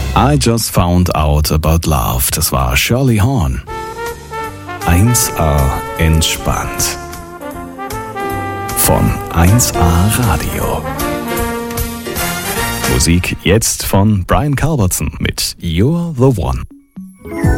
I Just Found Out About Love, das war Shirley Horn. 1A entspannt. Von 1A Radio. Musik jetzt von Brian Culbertson mit You're the One.